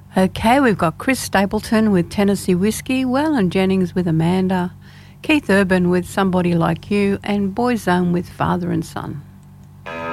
Okay, we've got Chris Stapleton with Tennessee Whiskey, Waylon Jennings with Amanda, Keith Urban with Somebody Like You, and Boyzone with Father and Son.